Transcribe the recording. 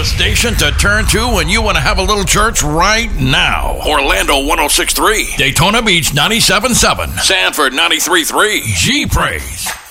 station to turn to when you want to have a little church right now. Orlando 106.3, Daytona Beach 97.7, Sanford 93.3, G-Praise.